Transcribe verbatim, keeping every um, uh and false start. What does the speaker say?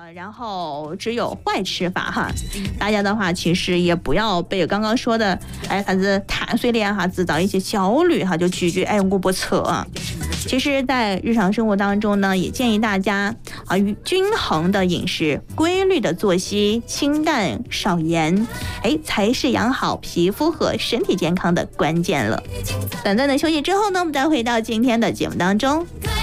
然后只有坏吃法哈。大家的话其实也不要被刚刚说的哎啥子碳水链哈制造一些焦虑哈，就拒绝哎我不吃啊。其实在日常生活当中呢，也建议大家啊均衡的饮食，规律的作息，清淡少盐，哎才是养好皮肤和身体健康的关键了。短暂的休息之后呢，我们再回到今天的节目当中。